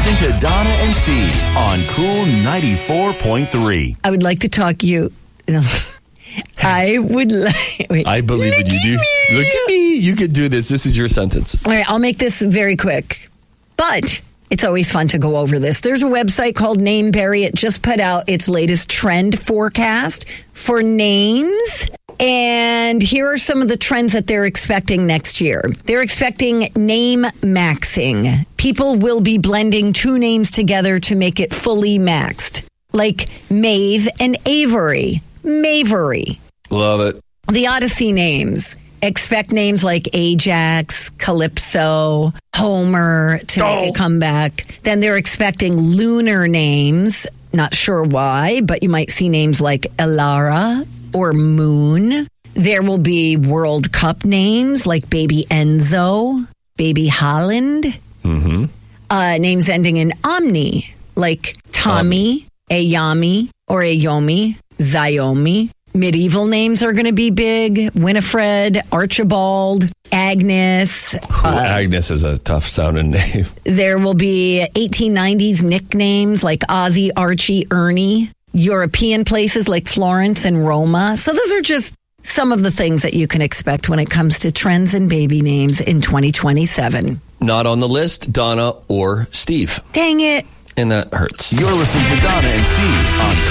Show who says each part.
Speaker 1: listening to Donna and Steve on Cool 94.3.
Speaker 2: I would like to talk you. I would like. Wait.
Speaker 3: I believe that you do. Look at me. You could do this. This is your sentence.
Speaker 2: All right, I'll make this very quick. But it's always fun to go over this. There's a website called Nameberry. It just put out its latest trend forecast for names. And here are some of the trends that they're expecting next year. They're expecting name maxing. People will be blending two names together to make it fully maxed. Like Maeve and Avery. Mavery.
Speaker 3: Love it.
Speaker 2: The Odyssey names. Expect names like Ajax, Calypso, Homer to make a comeback. Then they're expecting lunar names. Not sure why, but you might see names like Elara or Moon. There will be World Cup names like Baby Enzo, Baby Holland. Names ending in Omni like Tommy, Ayami or Ayomi, Xiaomi. Medieval names are going to be big. Winifred, Archibald, Agnes.
Speaker 3: Agnes is a tough sounding name.
Speaker 2: There will be 1890s nicknames like Ozzy, Archie, Ernie. European places like Florence and Roma. So those are just some of the things that you can expect when it comes to trends in baby names in 2027.
Speaker 3: Not on the list, Donna or Steve.
Speaker 2: Dang it.
Speaker 3: And that hurts.
Speaker 1: You're listening to Donna and Steve on